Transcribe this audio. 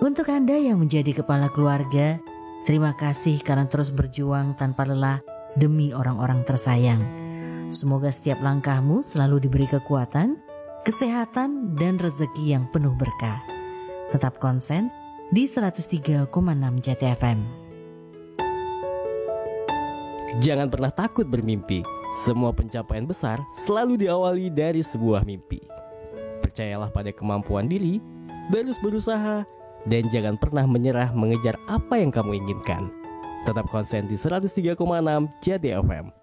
Untuk Anda yang menjadi kepala keluarga, terima kasih karena terus berjuang tanpa lelah demi orang-orang tersayang. Semoga setiap langkahmu selalu diberi kekuatan, kesehatan, dan rezeki yang penuh berkah. Tetap konsen di 103,6 JTFM. Jangan pernah takut bermimpi. Semua pencapaian besar selalu diawali dari sebuah mimpi. Percayalah pada kemampuan diri, terus berusaha, dan jangan pernah menyerah mengejar apa yang kamu inginkan. Tetap konsen di 103,6 JTFM.